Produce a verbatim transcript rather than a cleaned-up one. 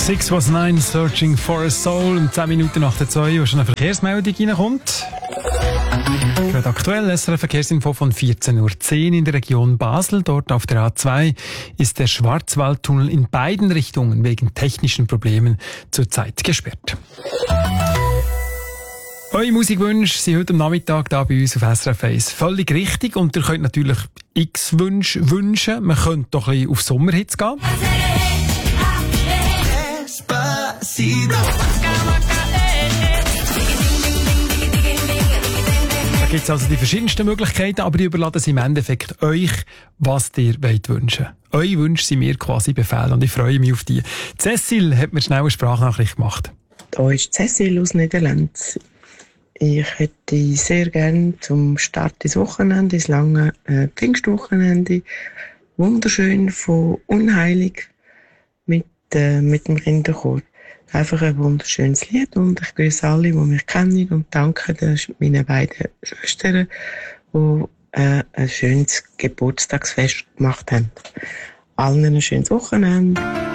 six was nine, Searching for a Soul. Und zehn Minuten nach der zwei, wo schon eine Verkehrsmeldung reinkommt. Gerade aktuell S R F Verkehrsinfo von vierzehn Uhr zehn in der Region Basel. Dort auf der A zwei ist der Schwarzwaldtunnel in beiden Richtungen wegen technischen Problemen zurzeit gesperrt. Eure Musikwünsche sind heute am Nachmittag da bei uns auf S R F eins völlig richtig und ihr könnt natürlich x Wünsche wünschen. Man könnte doch ein bisschen auf Sommerhits gehen. Da gibt es also die verschiedensten Möglichkeiten, aber ich überlasse es im Endeffekt euch, was ihr wollt wünschen. Eure Wünsche sind mir quasi Befehl und ich freue mich auf die. Cecil hat mir schnell eine Sprachnachricht gemacht. Da ist Cecil aus Niederlanden. Ich hätte sehr gerne zum Start des Wochenende, das lange äh, Pfingstwochenende, wunderschön von Unheilig mit, äh, mit dem Kinderchor. Einfach ein wunderschönes Lied und ich grüße alle, die mich kennen und danke meinen beiden Schwestern, die äh, ein schönes Geburtstagsfest gemacht haben. Allen ein schönes Wochenende.